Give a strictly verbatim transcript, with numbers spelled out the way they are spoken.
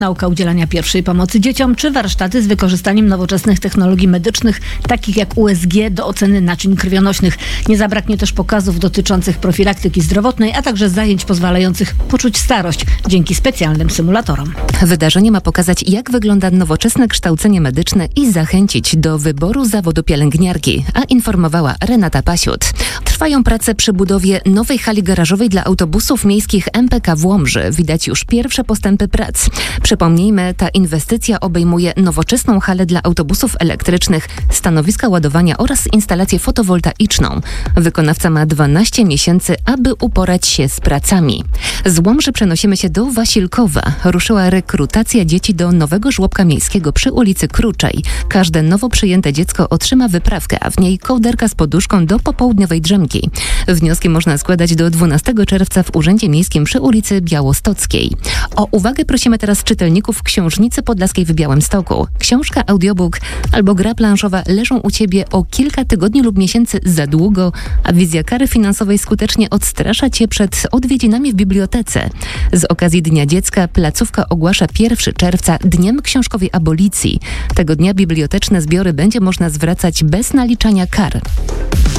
nauka udzielania pierwszej pomocy dzieciom, czy warsztaty z wykorzystaniem nowoczesnych technologii medycznych, takich jak U S G do oceny naczyń krwionośnych. Nie zabraknie też pokazów dotyczących profilaktyki zdrowotnej, a także zajęć pozwalających poczuć starość dzięki specjalnym symulatorom. Wydarzenie ma pokazać, jak wygląda nowoczesne kształcenie medyczne i zachęcić do wyboru zawodu pielęgniarki, a informowała Renata Pasiut. Trwają prace przy budowie nowej hali garażowej dla autobusów miejskich M P K w Łomży. Widać już pierwsze postępy prac. Przypomnijmy, ta inwestycja obejmuje nowoczesną halę dla autobusów elektrycznych, stanowiska ładowania oraz instalację fotowoltaiczną. Wykonawca ma dwanaście miesięcy, aby uporać się z pracami. Z Łomży przenosimy się do Wasilkowa. Ruszyła rekrutacja dzieci do nowego żłobka miejskiego przy ulicy Kruczej. Każde nowo przyjęte dziecko otrzyma wyprawkę, a w niej kołderka z poduszką do popołudniowej drzemki. Wnioski można składać do dwunastego czerwca w Urzędzie Miejskim przy ulicy Białostockiej. O uwagę prosimy teraz czytelników Książnicy Podlaskiej w Białymstoku. Książka, audiobook albo gra planszowa leżą u Ciebie o kilka tygodni lub miesięcy za długo, a wizja kary finansowej skutecznie odstrasza Cię przed odwiedzinami w bibliotece. Z okazji Dnia Dziecka placówka ogłasza pierwszego czerwca Dniem Książkowej Abolicji. Tego dnia biblioteczne zbiory będzie można zwracać bez naliczania kar.